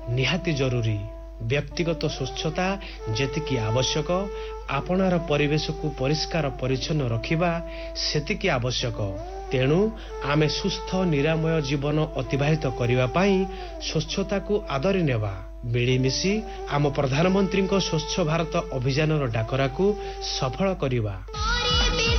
निहाती जरूरी। व्यक्तिगत स्वच्छता जेतिकी आवश्यक, आपणार परिवेश को परिष्कार परिच्छन्न रखिबा सेतिकी आवश्यक। तेणु आमे सुस्थ निरामय जीवन अतिबाहित करिबा पई स्वच्छता को आदरी नेबा। मिलीमिशी आम प्रधानमंत्री स्वच्छ भारत अभियान डाकरा को सफल करिबा।